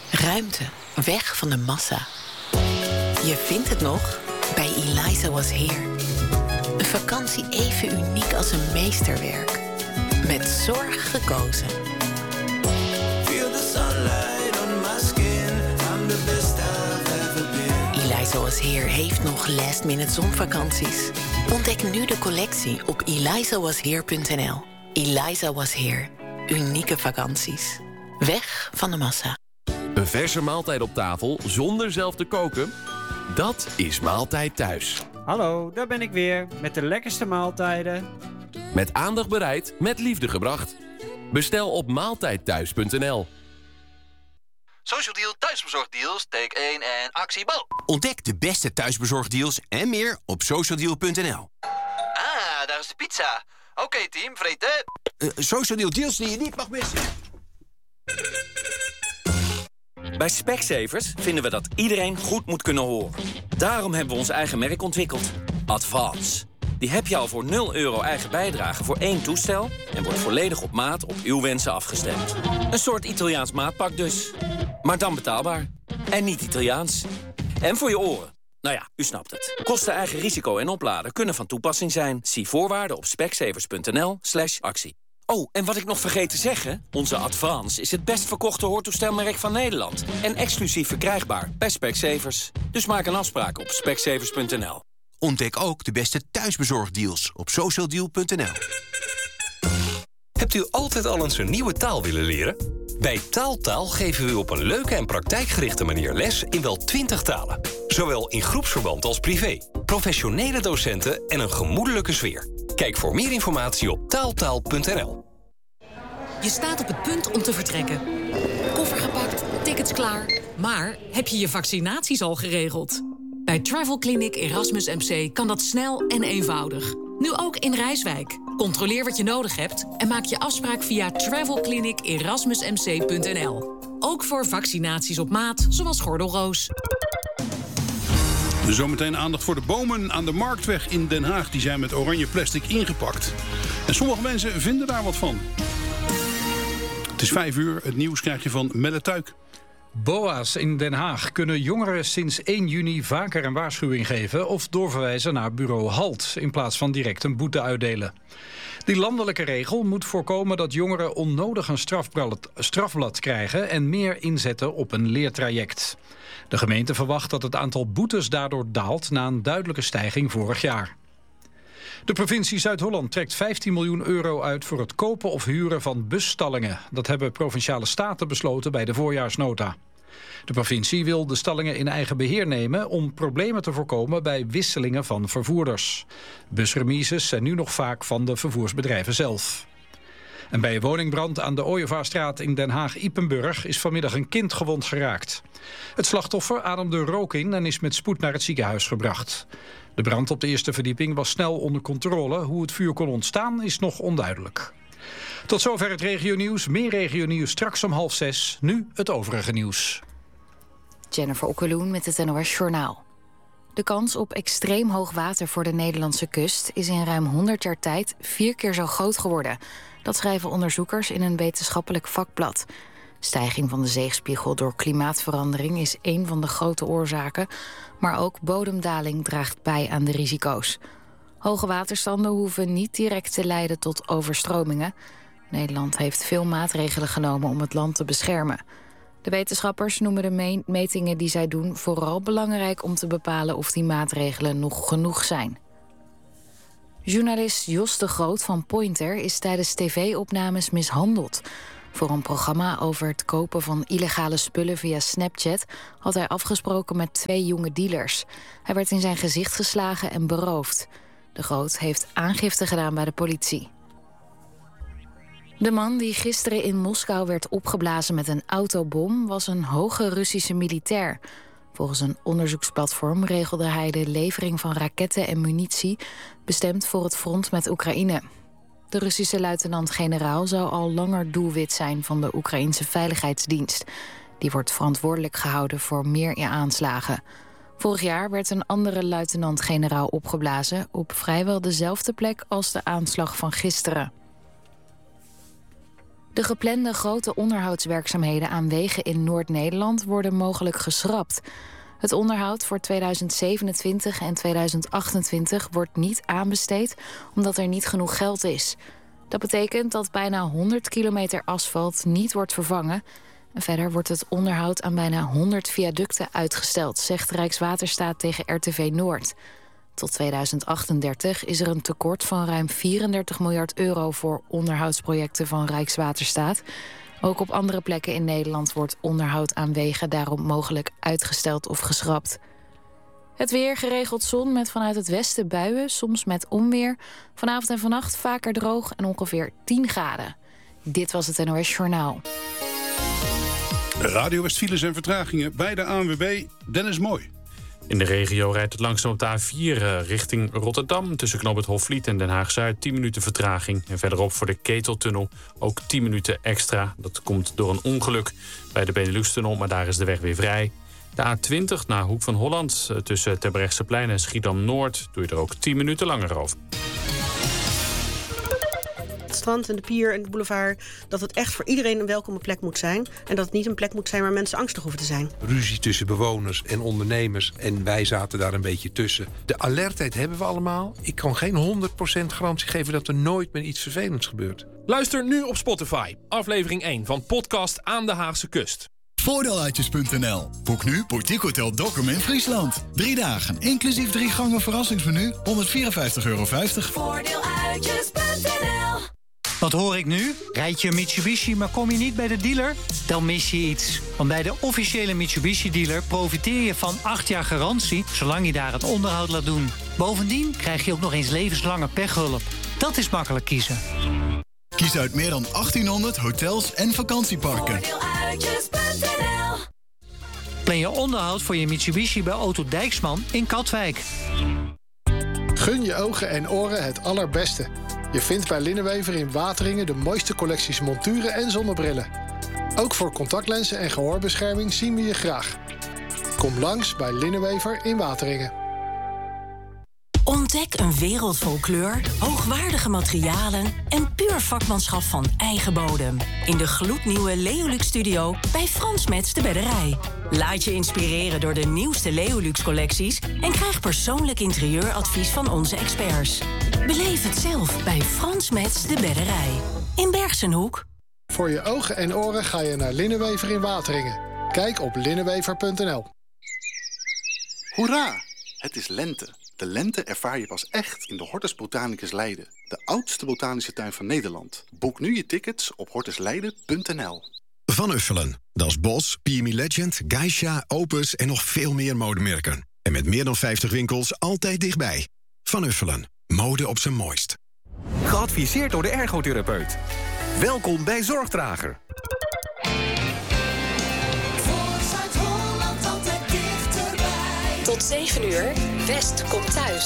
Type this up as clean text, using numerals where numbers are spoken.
Ruimte, weg van de massa. Je vindt het nog bij Eliza Was Here. Een vakantie even uniek als een meesterwerk. Met zorg gekozen. Feel the sunlight on my skin. I'm the best I've ever been. Eliza Was Here heeft nog last-minute zonvakanties. Ontdek nu de collectie op elizawasheer.nl. Eliza Was Here. Unieke vakanties. Weg van de massa. Een verse maaltijd op tafel zonder zelf te koken? Dat is Maaltijd Thuis. Hallo, daar ben ik weer met de lekkerste maaltijden. Met aandacht bereid, met liefde gebracht. Bestel op maaltijdthuis.nl. Social Deal thuisbezorgdeals, take 1 en actie bal. Ontdek de beste thuisbezorgdeals en meer op socialdeal.nl. Ah, daar is de pizza. Oké, team, vreten. Social Deal deals die je niet mag missen. Bij Specsavers vinden we dat iedereen goed moet kunnen horen. Daarom hebben we ons eigen merk ontwikkeld. Advance. Die heb je al voor €0 eigen bijdrage voor 1 toestel... en wordt volledig op maat op uw wensen afgestemd. Een soort Italiaans maatpak dus. Maar dan betaalbaar. En niet Italiaans. En voor je oren. Nou ja, u snapt het. Kosten, eigen risico en opladen kunnen van toepassing zijn. Zie voorwaarden op specsavers.nl/actie. Oh, en wat ik nog vergeet te zeggen... onze Advance is het best verkochte hoortoestelmerk van Nederland. En exclusief verkrijgbaar bij Specsavers. Dus maak een afspraak op specsavers.nl. Ontdek ook de beste thuisbezorgdeals op socialdeal.nl. Hebt u altijd al eens een nieuwe taal willen leren? Bij Taaltaal geven we u op een leuke en praktijkgerichte manier les in wel 20 talen. Zowel in groepsverband als privé. Professionele docenten en een gemoedelijke sfeer. Kijk voor meer informatie op taaltaal.nl. Je staat op het punt om te vertrekken. Koffer gepakt, tickets klaar. Maar heb je je vaccinaties al geregeld? Bij Travel Clinic Erasmus MC kan dat snel en eenvoudig. Nu ook in Rijswijk. Controleer wat je nodig hebt en maak je afspraak via travelclinicerasmusmc.nl. Ook voor vaccinaties op maat, zoals gordelroos. Zometeen aandacht voor de bomen aan de Marktweg in Den Haag. Die zijn met oranje plastic ingepakt. En sommige mensen vinden daar wat van. Het is 5:00. Het nieuws krijg je van Melle Tuik. BOA's in Den Haag kunnen jongeren sinds 1 juni vaker een waarschuwing geven... of doorverwijzen naar bureau HALT in plaats van direct een boete uitdelen. Die landelijke regel moet voorkomen dat jongeren onnodig een strafblad krijgen... en meer inzetten op een leertraject. De gemeente verwacht dat het aantal boetes daardoor daalt... na een duidelijke stijging vorig jaar. De provincie Zuid-Holland trekt €15 miljoen uit voor het kopen of huren van busstallingen. Dat hebben provinciale staten besloten bij de voorjaarsnota. De provincie wil de stallingen in eigen beheer nemen om problemen te voorkomen bij wisselingen van vervoerders. Busremises zijn nu nog vaak van de vervoersbedrijven zelf. En bij een woningbrand aan de Ooievaarstraat in Den Haag-Ypenburg is vanmiddag een kind gewond geraakt. Het slachtoffer ademde rook in en is met spoed naar het ziekenhuis gebracht. De brand op de eerste verdieping was snel onder controle. Hoe het vuur kon ontstaan is nog onduidelijk. Tot zover het regionieuws. Meer regionieuws straks om 5:30. Nu het overige nieuws. Jennifer Okkeloen met het NOS Journaal. De kans op extreem hoog water voor de Nederlandse kust is in ruim 100 jaar tijd 4 keer zo groot geworden. Dat schrijven onderzoekers in een wetenschappelijk vakblad. Stijging van de zeespiegel door klimaatverandering is één van de grote oorzaken, maar ook bodemdaling draagt bij aan de risico's. Hoge waterstanden hoeven niet direct te leiden tot overstromingen. Nederland heeft veel maatregelen genomen om het land te beschermen. De wetenschappers noemen de metingen die zij doen vooral belangrijk om te bepalen of die maatregelen nog genoeg zijn. Journalist Jos de Groot van Pointer is tijdens tv-opnames mishandeld. Voor een programma over het kopen van illegale spullen via Snapchat had hij afgesproken met 2 jonge dealers. Hij werd in zijn gezicht geslagen en beroofd. De Groot heeft aangifte gedaan bij de politie. De man die gisteren in Moskou werd opgeblazen met een autobom was een hoge Russische militair. Volgens een onderzoeksplatform regelde hij de levering van raketten en munitie bestemd voor het front met Oekraïne. De Russische luitenant-generaal zou al langer doelwit zijn van de Oekraïnse Veiligheidsdienst. Die wordt verantwoordelijk gehouden voor meer aanslagen. Vorig jaar werd een andere luitenant-generaal opgeblazen op vrijwel dezelfde plek als de aanslag van gisteren. De geplande grote onderhoudswerkzaamheden aan wegen in Noord-Nederland worden mogelijk geschrapt. Het onderhoud voor 2027 en 2028 wordt niet aanbesteed omdat er niet genoeg geld is. Dat betekent dat bijna 100 kilometer asfalt niet wordt vervangen. En verder wordt het onderhoud aan bijna 100 viaducten uitgesteld, zegt Rijkswaterstaat tegen RTV Noord. Tot 2038 is er een tekort van ruim 34 miljard euro voor onderhoudsprojecten van Rijkswaterstaat. Ook op andere plekken in Nederland wordt onderhoud aan wegen daarom mogelijk uitgesteld of geschrapt. Het weer, geregeld zon met vanuit het westen buien, soms met onweer. Vanavond en vannacht vaker droog en ongeveer 10 graden. Dit was het NOS Journaal. Radio West files en vertragingen bij de ANWB. Dennis Mooi. In de regio rijdt het langzaam op de A4 richting Rotterdam. Tussen knooppunt Hofvliet en Den Haag-Zuid 10 minuten vertraging. En verderop voor de Keteltunnel ook 10 minuten extra. Dat komt door een ongeluk bij de Benelux-tunnel, maar daar is de weg weer vrij. De A20 naar Hoek van Holland tussen Terbrechtseplein en Schiedam-Noord doe je er ook 10 minuten langer over. Het strand en de pier en de boulevard, dat het echt voor iedereen een welkome plek moet zijn. En dat het niet een plek moet zijn waar mensen angstig hoeven te zijn. Ruzie tussen bewoners en ondernemers en wij zaten daar een beetje tussen. De alertheid hebben we allemaal. Ik kan geen 100% garantie geven dat er nooit meer iets vervelends gebeurt. Luister nu op Spotify, aflevering 1 van podcast Aan de Haagse Kust. Voordeeluitjes.nl. Boek nu Boutique Hotel Dokkum in Friesland. 3 dagen, inclusief 3 gangen verrassingsmenu, €154,50. Voordeeluitjes.nl. Wat hoor ik nu? Rijd je een Mitsubishi, maar kom je niet bij de dealer? Dan mis je iets. Want bij de officiële Mitsubishi-dealer profiteer je van 8 jaar garantie, zolang je daar het onderhoud laat doen. Bovendien krijg je ook nog eens levenslange pechhulp. Dat is makkelijk kiezen. Kies uit meer dan 1800 hotels en vakantieparken. Plan je onderhoud voor je Mitsubishi bij Auto Dijksman in Katwijk. Gun je ogen en oren het allerbeste. Je vindt bij Linnenwever in Wateringen de mooiste collecties monturen en zonnebrillen. Ook voor contactlenzen en gehoorbescherming zien we je graag. Kom langs bij Linnenwever in Wateringen. Ontdek een wereld vol kleur, hoogwaardige materialen en puur vakmanschap van eigen bodem. In de gloednieuwe Leolux Studio bij Frans Metz de Bedderij. Laat je inspireren door de nieuwste Leolux collecties en krijg persoonlijk interieuradvies van onze experts. Beleef het zelf bij Frans Metz de Bedderij. In Bergsenhoek. Voor je ogen en oren ga je naar Linnenwever in Wateringen. Kijk op linnenwever.nl. Hoera! Het is lente. De lente ervaar je pas echt in de Hortus Botanicus Leiden. De oudste botanische tuin van Nederland. Boek nu je tickets op hortusleiden.nl. Van Uffelen. Dat is Bos, PME Legend, Geisha, Opus en nog veel meer modemerken. En met meer dan 50 winkels altijd dichtbij. Van Uffelen. Mode op zijn mooist. Geadviseerd door de ergotherapeut. Welkom bij Zorgdrager. Tot 7 uur, West komt thuis.